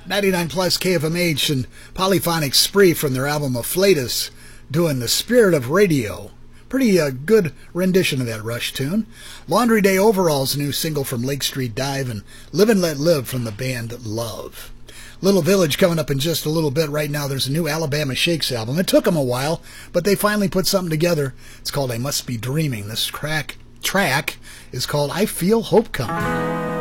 99 plus KFMH and Polyphonic Spree from their album Afflatus doing The Spirit of Radio. Pretty good rendition of that Rush tune. Laundry Day Overall's new single from Lake Street Dive, and Live and Let Live from the band Love. Little Village coming up in just a little bit. Right now there's a new Alabama Shakes album. It took them a while, but they finally put something together. It's called I Must Be Dreaming. This track is called I Feel Hope Coming.